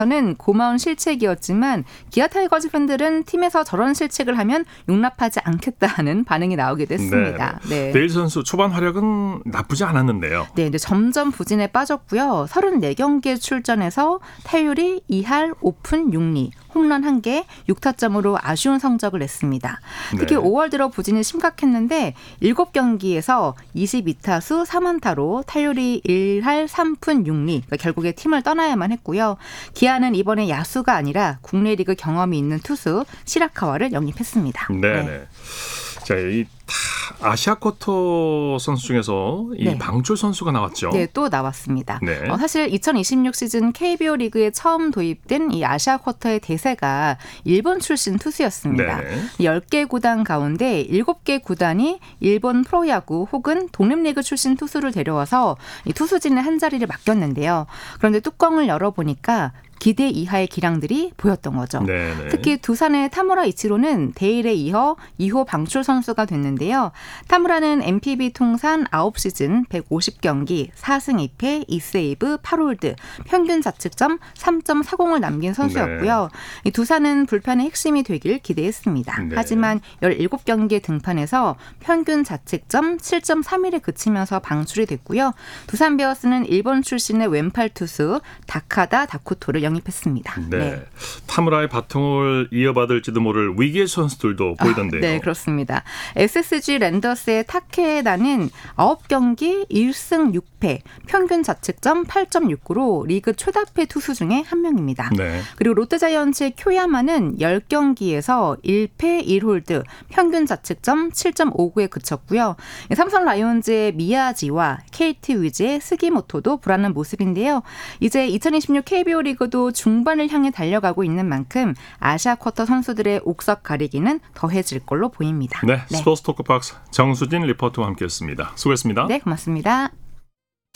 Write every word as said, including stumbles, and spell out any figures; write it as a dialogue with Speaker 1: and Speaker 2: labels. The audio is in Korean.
Speaker 1: 는 고마운 실책이었지만 기아 타이거즈 팬들은 팀에서 저런 실책을 하면 용납하지 않겠다는 반응이 나오기도 했습니다.
Speaker 2: 네.
Speaker 1: 네.
Speaker 2: 데일 선수 초반 활약은 나쁘지 않았는데요.
Speaker 1: 네, 근데 점점 부진에 빠졌고요. 서른네 경기에 출전해서 타율이 이 할 오 푼 육 리, 홈런 한 개, 육 타점으로 아쉬운 성적을 냈습니다. 특히
Speaker 2: 네.
Speaker 1: 오월 들어 부진이 심각했는데 일곱 경기에서 이십이 타수 삼 안타로 타율이 일 할 삼 푼 육 리, 그러니까 결국에 팀을 떠나야만 했고요. 기아는 이번에 야수가 아니라 국내 리그 경험이 있는 투수 시라카와를 영입했습니다.
Speaker 2: 네네.
Speaker 1: 네.
Speaker 2: 자, 이 아시아 쿼터 선수 중에서 이
Speaker 1: 네.
Speaker 2: 방출 선수가 나왔죠.
Speaker 1: 네, 또 나왔습니다.
Speaker 2: 네.
Speaker 1: 어, 사실 이천이십육 시즌 케이비오 리그에 처음 도입된 이 아시아 쿼터의 대세가 일본 출신 투수였습니다.
Speaker 2: 네네.
Speaker 1: 열 개 구단 가운데 일곱 개 구단이 일본 프로야구 혹은 독립리그 출신 투수를 데려와서 이 투수진의 한 자리를 맡겼는데요. 그런데 뚜껑을 열어보니까 기대 이하의 기량들이 보였던 거죠.
Speaker 2: 네네.
Speaker 1: 특히 두산의 타무라 이치로는 데일에 이어 이 호 방출 선수가 됐는데요. 타무라는 엠피비 통산 아홉 시즌 백오십 경기 사 승 이 패 이 세이브 팔 홀드 평균 자책점 삼 점 사공을 남긴 선수였고요. 이 두산은 불펜의 핵심이 되길 기대했습니다.
Speaker 2: 네.
Speaker 1: 하지만 열일곱 경기에 등판해서 평균 자책점 칠 점 삼일에 그치면서 방출이 됐고요. 두산 베어스는 일본 출신의 왼팔 투수 다카다 다쿠토를 영입했습니다.
Speaker 2: 네.
Speaker 1: 네.
Speaker 2: 타무라의 바통을 이어받을지도 모를 위기의 선수들도 보이던데요.
Speaker 1: 아, 네, 그렇습니다. 에스에스지 랜더스의 타케다는 아홉 경기 일 승 육 패, 평균 자책점 팔 점 육구로 리그 최다패 투수 중에 한 명입니다.
Speaker 2: 네.
Speaker 1: 그리고 롯데자이언츠의 쿄야마는 십 경기에서 일 패 일 홀드, 평균 자책점 칠 점 오구에 그쳤고요. 삼성 라이온즈의 미야지와 케이티 위즈의 스기모토도 불안한 모습인데요. 이제 이천이십육 케이비오 리그도 중반을 향해 달려가고 있는 만큼 아시아 쿼터 선수들의 옥석 가리기는 더해질 걸로 보입니다.
Speaker 2: 네, 스포츠 토크박스 정수진 리포터와 함께했습니다. 수고했습니다.
Speaker 1: 네, 고맙습니다.